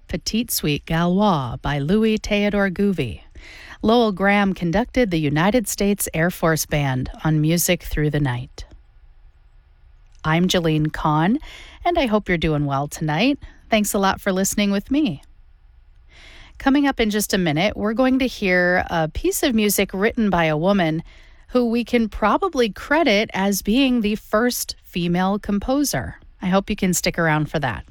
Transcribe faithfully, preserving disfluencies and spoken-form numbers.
Petite Suite Gaulois by Louis Theodore Gouvy. Lowell Graham conducted the United States Air Force Band on Music Through the Night. I'm Jolene Kahn, and I hope you're doing well tonight. Thanks a lot for listening with me. Coming up in just a minute, we're going to hear a piece of music written by a woman who we can probably credit as being the first female composer. I hope you can stick around for that.